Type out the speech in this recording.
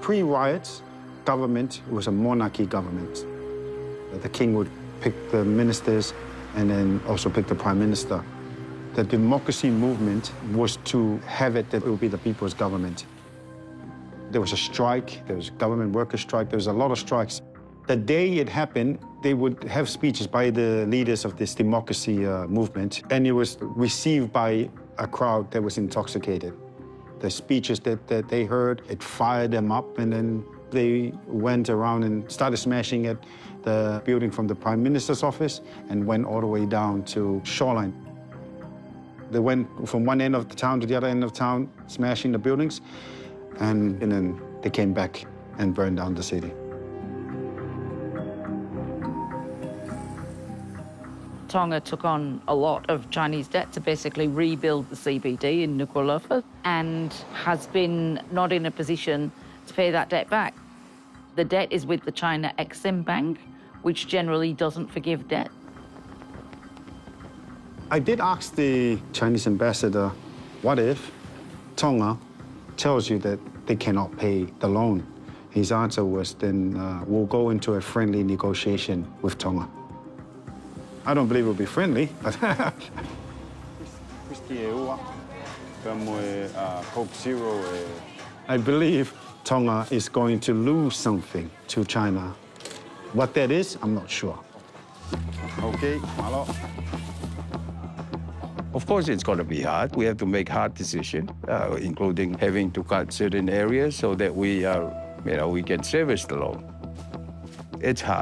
Pre-riots, government was a monarchy government. The king would pick the ministers and then also pick the prime minister. The democracy movement was to have it that it would be the people's government. There was a strike, there was a government worker strike, there was a lot of strikes. The day it happened, they would have speeches by the leaders of this democracy movement, and it was received by a crowd that was intoxicated. The speeches that they heard, it fired them up, and then they went around and started smashing at the building from the Prime Minister's office and went all the way down to Shoreline. They went from one end of the town to the other end of town, smashing the buildings, and then they came back and burned down the city. Tonga took on a lot of Chinese debt to basically rebuild the CBD in Nuku'alofa and has been not in a position to pay that debt back. The debt is with the China Exim Bank, which generally doesn't forgive debt. I did ask the Chinese ambassador, what if Tonga tells you that they cannot pay the loan? His answer was, then we'll go into a friendly negotiation with Tonga. I don't believe it will be friendly, but I believe Tonga is going to lose something to China. What that is, I'm not sure. Okay, hello. Of course, it's going to be hard. We have to make hard decisions, including having to cut certain areas so that we can service the loan. It's hard.